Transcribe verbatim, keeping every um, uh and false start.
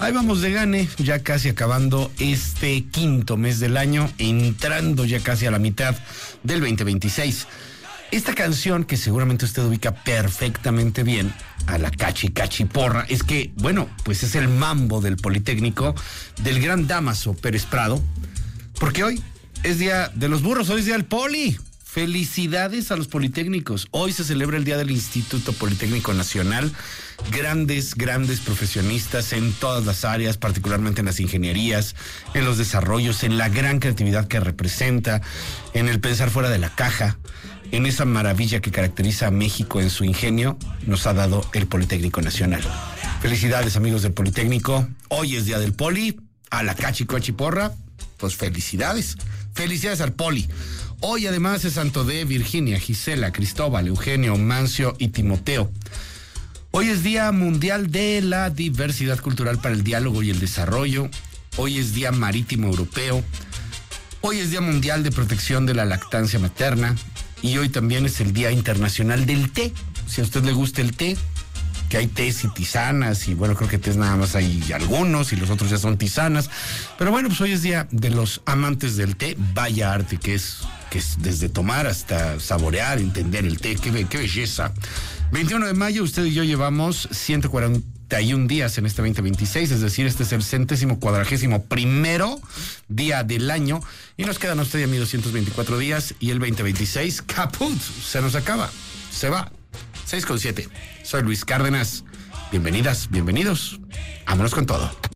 Ahí vamos de gane, ya casi acabando este quinto mes del año, entrando ya casi a la mitad del veinte veintiséis. Esta canción, que seguramente usted ubica perfectamente bien, a la Cachi Cachi Porra, es que, bueno, pues es el mambo del Politécnico, del gran Dámaso Pérez Prado, porque hoy es día de los burros, hoy es día del Poli. Felicidades a los politécnicos. Hoy se celebra el Día del Instituto Politécnico Nacional. Grandes, grandes profesionistas en todas las áreas, particularmente en las ingenierías, en los desarrollos, en la gran creatividad que representa, en el pensar fuera de la caja, en esa maravilla que caracteriza a México en su ingenio, nos ha dado el Politécnico Nacional. Felicidades, amigos del Politécnico. Hoy es Día del Poli. A la Cachi Cachi Porra, pues felicidades. Felicidades al Poli. Hoy además es santo de Virginia, Gisela, Cristóbal, Eugenio, Mancio y Timoteo. Hoy es Día Mundial de la Diversidad Cultural para el Diálogo y el Desarrollo. Hoy es Día Marítimo Europeo. Hoy es Día Mundial de Protección de la Lactancia Materna. Y hoy también es el Día Internacional del Té. Si a usted le gusta el té, que hay tés y tisanas, y bueno, creo que tés nada más hay algunos, y los otros ya son tisanas. Pero bueno, pues hoy es Día de los Amantes del Té. Vaya arte que es, que es desde tomar hasta saborear, entender el té. Qué, qué belleza. veintiuno de mayo, usted y yo llevamos ciento cuarenta y un días en este veinte veintiséis, es decir, este es el centésimo cuadragésimo primero día del año, y nos quedan a usted y a mí doscientos veinticuatro días, y el veinte veintiséis, caput, se nos acaba, se va. seis con siete. Soy Luis Cárdenas. Bienvenidas, bienvenidos. Vámonos con todo.